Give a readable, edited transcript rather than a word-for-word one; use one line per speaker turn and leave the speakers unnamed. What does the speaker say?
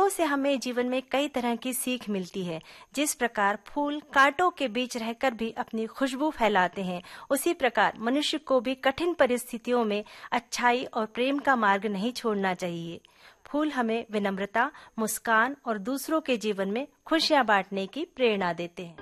फूलों से हमें जीवन में कई तरह की सीख मिलती है। जिस प्रकार फूल कांटों के बीच रहकर भी अपनी खुशबू फैलाते हैं, उसी प्रकार मनुष्य को भी कठिन परिस्थितियों में अच्छाई और प्रेम का मार्ग नहीं छोड़ना चाहिए। फूल हमें विनम्रता, मुस्कान और दूसरों के जीवन में खुशियां बांटने की प्रेरणा देते हैं।